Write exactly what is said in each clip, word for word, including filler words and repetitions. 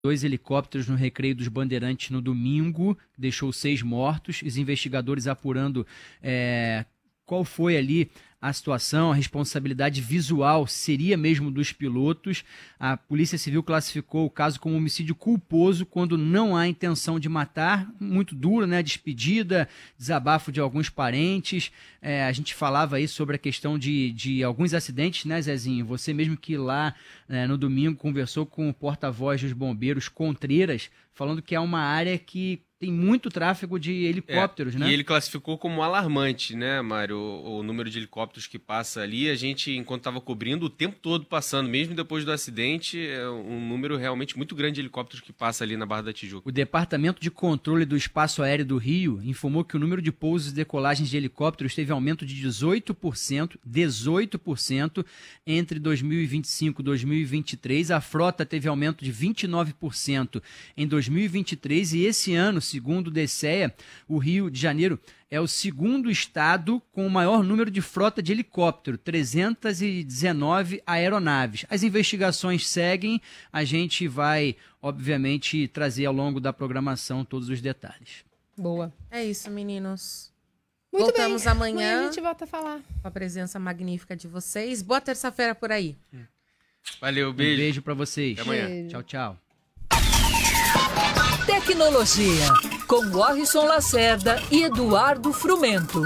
dois helicópteros no Recreio dos Bandeirantes no domingo, deixou seis mortos. Os investigadores apurando é, qual foi ali a situação, a responsabilidade visual seria mesmo dos pilotos. A Polícia Civil classificou o caso como homicídio culposo quando não há intenção de matar. Muito duro, né? Despedida, desabafo de alguns parentes. É, a gente falava aí sobre a questão de, de alguns acidentes, né, Zezinho? Você mesmo que lá né, no domingo conversou com o porta-voz dos bombeiros, Contreiras, falando que é uma área que tem muito tráfego de helicópteros, é, né? E ele classificou como alarmante, né, Mário? O, o número de helicópteros que passa ali, a gente, enquanto estava cobrindo, o tempo todo passando, mesmo depois do acidente, é um número realmente muito grande de helicópteros que passa ali na Barra da Tijuca. O Departamento de Controle do Espaço Aéreo do Rio informou que o número de pousos e decolagens de helicópteros teve aumento de dezoito por cento, dezoito por cento entre dois mil e vinte e cinco e dois mil e vinte e três. A frota teve aumento de vinte e nove por cento em dois mil e vinte e três e esse ano, segundo o DECEA, o Rio de Janeiro é o segundo estado com o maior número de frota de helicóptero, trezentas e dezenove aeronaves. As investigações seguem, a gente vai, obviamente, trazer ao longo da programação todos os detalhes. Boa. É isso, meninos. Muito Voltamos bem. amanhã. Amanhã a gente volta a falar. Com a presença magnífica de vocês. Boa terça-feira por aí. Valeu, beijo. Um beijo pra vocês. Até amanhã. Beijo. Tchau, tchau. Tecnologia, com Warrison Lacerda e Eduardo Frumento.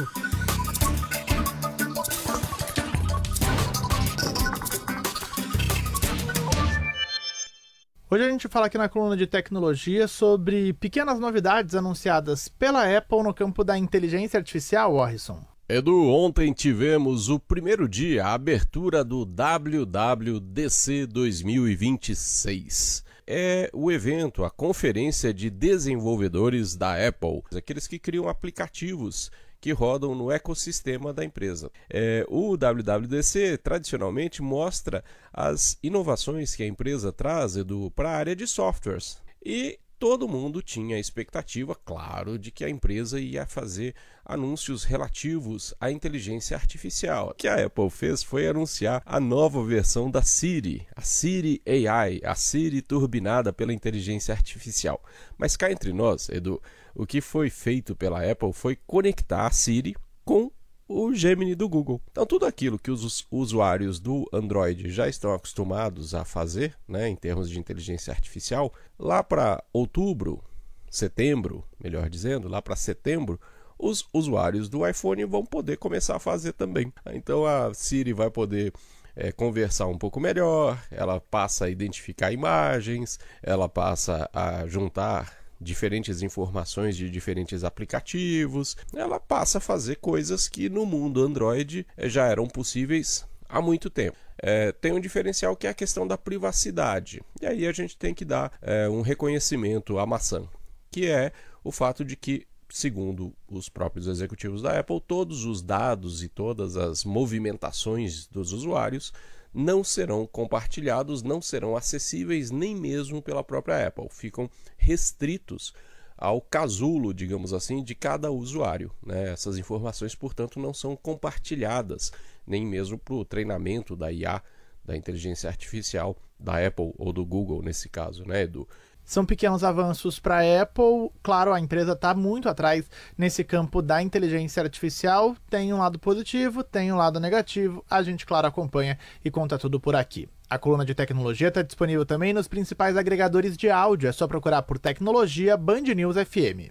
Hoje a gente fala aqui na coluna de tecnologia sobre pequenas novidades anunciadas pela Apple no campo da inteligência artificial, Warrison. Edu, ontem tivemos o primeiro dia, a abertura do W W D C dois mil e vinte e seis. É o evento, a conferência de desenvolvedores da Apple, aqueles que criam aplicativos que rodam no ecossistema da empresa. É, o W W D C tradicionalmente mostra as inovações que a empresa traz, Edu, para a área de softwares. E todo mundo tinha a expectativa, claro, de que a empresa ia fazer anúncios relativos à inteligência artificial. O que a Apple fez foi anunciar a nova versão da Siri, a Siri A I, a Siri turbinada pela inteligência artificial. Mas cá entre nós, Edu, o que foi feito pela Apple foi conectar a Siri com o Gemini do Google. Então tudo aquilo que os usuários do Android já estão acostumados a fazer, né, em termos de inteligência artificial, lá para outubro, setembro, melhor dizendo, lá para setembro, os usuários do iPhone vão poder começar a fazer também. Então a Siri vai poder é, conversar um pouco melhor, ela passa a identificar imagens, ela passa a juntar diferentes informações de diferentes aplicativos, ela passa a fazer coisas que no mundo Android já eram possíveis há muito tempo. É, tem um diferencial que é a questão da privacidade, e aí a gente tem que dar é, um reconhecimento à maçã, que é o fato de que, segundo os próprios executivos da Apple, todos os dados e todas as movimentações dos usuários não serão compartilhados, não serão acessíveis nem mesmo pela própria Apple. Ficam restritos ao casulo, digamos assim, de cada usuário, né? Essas informações, portanto, não são compartilhadas, nem mesmo para o treinamento da I A, da inteligência artificial da Apple ou do Google, nesse caso, né, Edu? São pequenos avanços para a Apple. Claro, a empresa está muito atrás nesse campo da inteligência artificial. Tem um lado positivo, tem um lado negativo. A gente, claro, acompanha e conta tudo por aqui. A coluna de tecnologia está disponível também nos principais agregadores de áudio. É só procurar por Tecnologia Band News F M.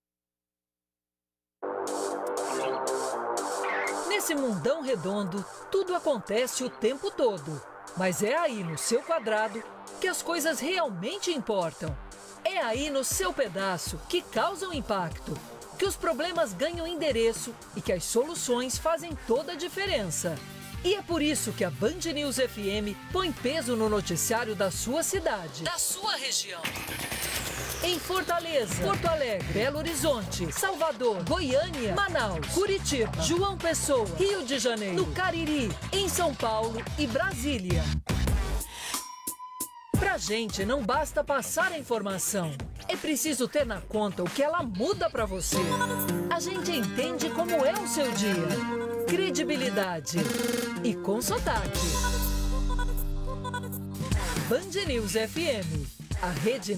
Nesse mundão redondo, tudo acontece o tempo todo. Mas é aí no seu quadrado que as coisas realmente importam. É aí no seu pedaço que causam impacto, que os problemas ganham endereço e que as soluções fazem toda a diferença. E é por isso que a Band News F M põe peso no noticiário da sua cidade, da sua região. Em Fortaleza, Porto Alegre, Belo Horizonte, Salvador, Goiânia, Manaus, Curitiba, João Pessoa, Rio de Janeiro, no Cariri, em São Paulo e Brasília. Pra gente não basta passar a informação, é preciso ter na conta o que ela muda pra você. A gente entende como é o seu dia. Credibilidade e com sotaque. Band News F M. A Rede